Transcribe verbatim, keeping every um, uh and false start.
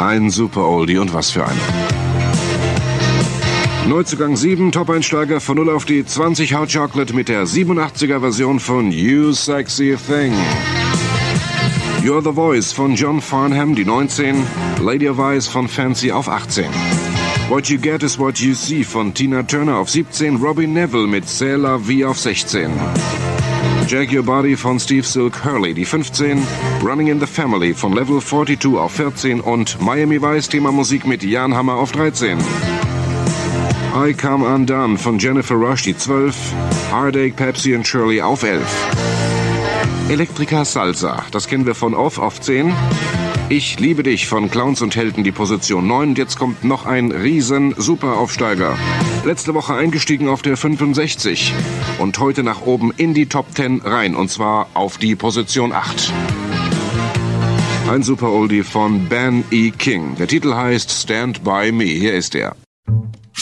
Ein super Oldie und was für ein. Neuzugang sieben, Top-Einsteiger von null auf die zwanzig, Hot Chocolate mit der siebenundachtziger Version von You Sexy Thing. You're the Voice von John Farnham, die neunzehn. Lady of Ice von Fancy auf achtzehn. What You Get Is What You See von Tina Turner auf siebzehn. Robbie Neville mit C'est la Vie auf sechzehn. Jack Your Body von Steve Silk Hurley, die fünfzehn. Running in the Family von Level zweiundvierzig auf vierzehn. Und Miami Vice Thema Musik mit Jan Hammer auf dreizehn. I Come Undone von Jennifer Rush, die zwölf. Heartache, Pepsi and Shirley auf elf. Elektrika Salsa, das kennen wir von Off auf zehn. Ich liebe dich von Clowns und Helden, die Position neun. Und jetzt kommt noch ein riesen Superaufsteiger. Letzte Woche eingestiegen auf der fünfundsechzig. Und heute nach oben in die Top zehn rein. Und zwar auf die Position acht. Ein Super Oldie von Ben E. King. Der Titel heißt Stand By Me. Hier ist er.